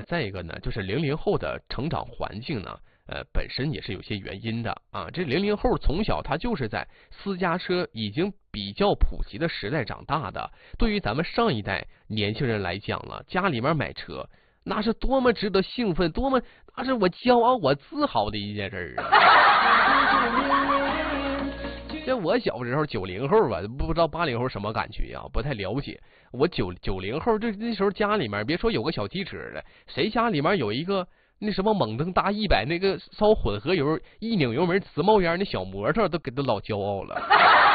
再一个呢，就是00后的成长环境呢，本身也是有些原因的啊。这00后从小他就是在私家车已经比较普及的时代长大的。对于咱们上一代年轻人来讲了，家里面买车，那是多么值得兴奋，那是我骄傲、我自豪的一件事啊！这我小时候90后吧，不知道80后什么感觉呀、不太了解。我90后，这那时候家里面别说有个小汽车了，谁家里面有一个那什么猛登大100那个烧混合油，一拧油门直冒烟那小摩托，都老骄傲了。